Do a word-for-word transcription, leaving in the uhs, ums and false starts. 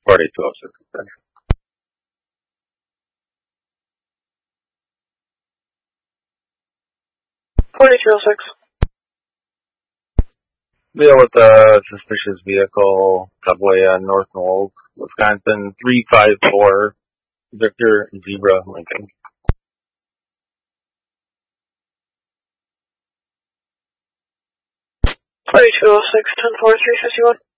forty-two oh six. forty-two oh six. Deal with a suspicious vehicle, subway on North Knowles, Wisconsin, three five four, Victor Zebra Lincoln. forty-two oh six, ten four, three fifty-one.